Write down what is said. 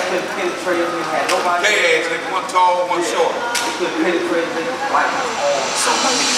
couldn't penetrate him. He had nobody. Gay ass nigga, one tall, one short. He couldn't penetrate him. Like,